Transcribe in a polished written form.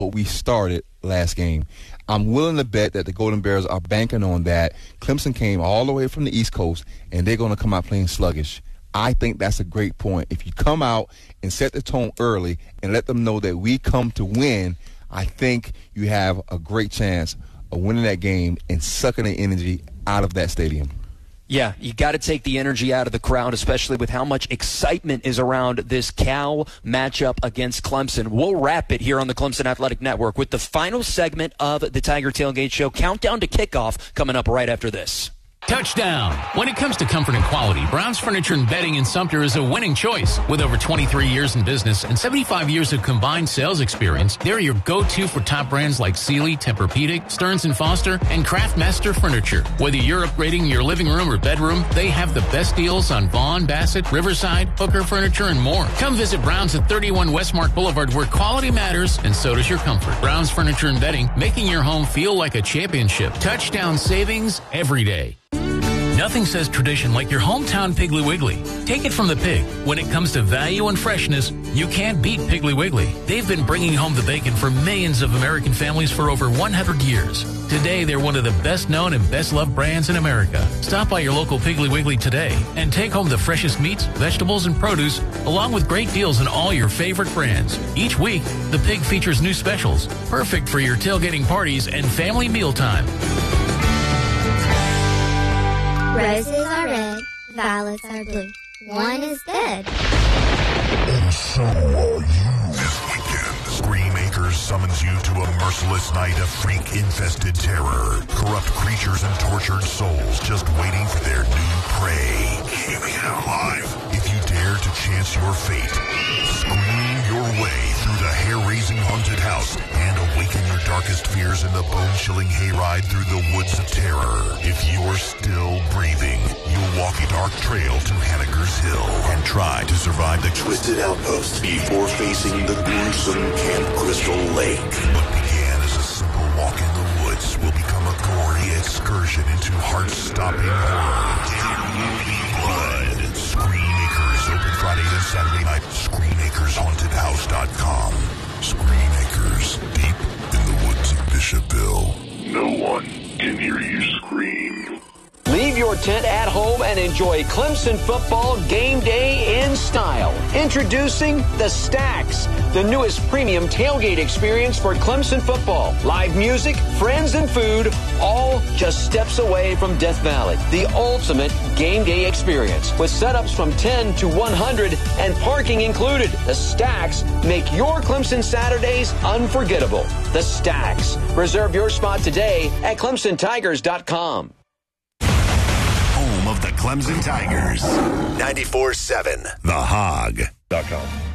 what we started last game. I'm willing to bet that the Golden Bears are banking on that. Clemson came all the way from the East Coast, and they're going to come out playing sluggish. I think that's a great point. If you come out and set the tone early and let them know that we come to win, I think you have a great chance of winning that game and sucking the energy out of that stadium. Yeah, you got to take the energy out of the crowd, especially with how much excitement is around this Cal matchup against Clemson. We'll wrap it here on the Clemson Athletic Network with the final segment of the Tiger Tailgate Show. Countdown to kickoff coming up right after this. Touchdown. When it comes to comfort and quality, Brown's Furniture and Bedding in Sumter is a winning choice. With over 23 years in business and 75 years of combined sales experience, they're your go-to for top brands like Sealy, Tempur-Pedic, Stearns & Foster, and Craftmaster Furniture. Whether you're upgrading your living room or bedroom, they have the best deals on Vaughn, Bassett, Riverside, Hooker Furniture, and more. Come visit Brown's at 31 Westmark Boulevard, where quality matters and so does your comfort. Brown's Furniture and Bedding, making your home feel like a championship. Touchdown savings every day. Nothing says tradition like your hometown Piggly Wiggly. Take it from the pig. When it comes to value and freshness, you can't beat Piggly Wiggly. They've been bringing home the bacon for millions of American families for over 100 years. Today, they're one of the best-known and best-loved brands in America. Stop by your local Piggly Wiggly today and take home the freshest meats, vegetables, and produce, along with great deals on all your favorite brands. Each week, the pig features new specials, perfect for your tailgating parties and family mealtime. Roses are red, violets are blue. One is dead. And so are you. This weekend, Scream Acres summons you to a merciless night of freak-infested terror. Corrupt creatures and tortured souls just waiting for their new prey. Keeping it alive. If you dare to chance your fate, scream your way through the hair-raising haunted house and awaken your darkest fears in the bone-chilling hayride through the woods of terror. If you're still breathing, you'll walk a dark trail to Hanniger's Hill and try to survive the twisted outpost before facing the gruesome Camp Crystal Lake. What began as a simple walk in the woods will become a gory excursion into heart-stopping horror. There will be blood. Scream Acres, open Friday and Saturday night. ScreamAkersHauntedHouse.com. Scream Acres, deep in the woods of Bishopville. No one can hear you scream. Leave your tent at home and enjoy Clemson football game day in style. Introducing the Stacks, the newest premium tailgate experience for Clemson football. Live music, friends, and food, all just steps away from Death Valley. The ultimate game day experience with setups from 10 to 100 and parking included. The Stacks make your Clemson Saturdays unforgettable. The Stacks. Reserve your spot today at ClemsonTigers.com. Home of the Clemson Tigers. 94.7 The Hog.com.